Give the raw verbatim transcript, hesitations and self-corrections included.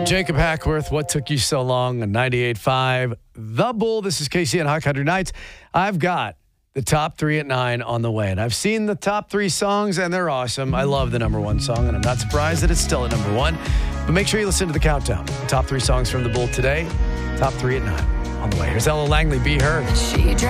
Jacob Hackworth, What Took You So Long on ninety-eight point five The Bull. This is K C and Hot Country Nights. I've got the top three at nine on the way, and I've seen the top three songs, and they're awesome. I love the number one song, and I'm not surprised that it's still at number one. But make sure you listen to the countdown. The top three songs from The Bull today, top three at nine on the way. Here's Ella Langley, Be Heard. She